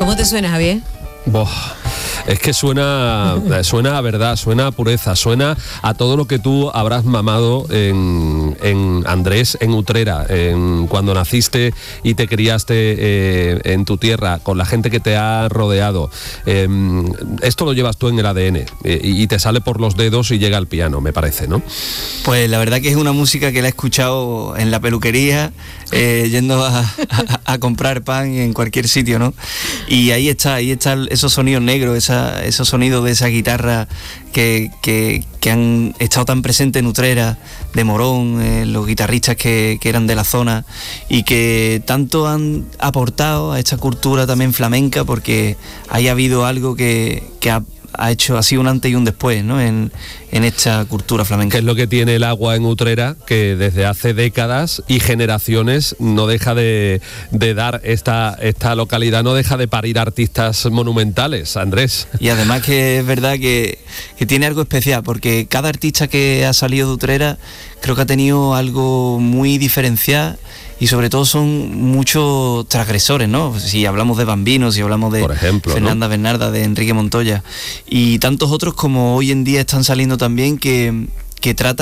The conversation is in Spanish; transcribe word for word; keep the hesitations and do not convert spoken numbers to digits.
¿Cómo te suena, Javier? Boh. Es que suena, suena a verdad, suena a pureza, suena a todo lo que tú habrás mamado en, en Andrés, en Utrera, en, cuando naciste y te criaste eh, en tu tierra, con la gente que te ha rodeado. Eh, esto lo llevas tú en el A D N eh, y te sale por los dedos y llega al piano, me parece, ¿no? Pues la verdad que es una música que la he escuchado en la peluquería, eh, yendo a, a, a comprar pan en cualquier sitio, ¿no? Y ahí está, ahí están esos sonidos negros, esa esos sonidos de esa guitarra que, que, que han estado tan presentes en Utrera, de Morón, eh, los guitarristas que, que eran de la zona y que tanto han aportado a esta cultura también flamenca, porque ahí ha habido algo que, que ha, ha hecho así un antes y un después, ¿no? en, en esta cultura flamenca. ¿Qué es lo que tiene el agua en Utrera? Que desde hace décadas y generaciones no deja de, de dar esta, esta localidad, no deja de parir artistas monumentales, Andrés. Y además que es verdad que, que tiene algo especial, porque cada artista que ha salido de Utrera creo que ha tenido algo muy diferencial. Y sobre todo son muchos transgresores, ¿no? Si hablamos de Bambino, si hablamos de Por ejemplo, Fernanda ¿no? Bernarda, de Enrique Montoya y tantos otros como hoy en día están saliendo también que, que tratan